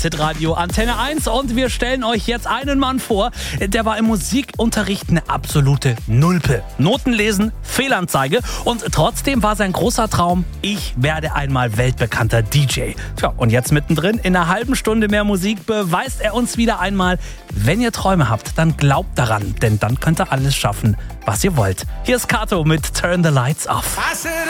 Hitradio Antenne 1 und wir stellen euch jetzt einen Mann vor, der war im Musikunterricht eine absolute Nulpe. Noten lesen, Fehlanzeige und trotzdem war sein großer Traum, ich werde einmal weltbekannter DJ. Tja, und jetzt mittendrin in einer halben Stunde mehr Musik beweist er uns wieder einmal, wenn ihr Träume habt, dann glaubt daran, denn dann könnt ihr alles schaffen, was ihr wollt. Hier ist Kato mit Turn the Lights Off.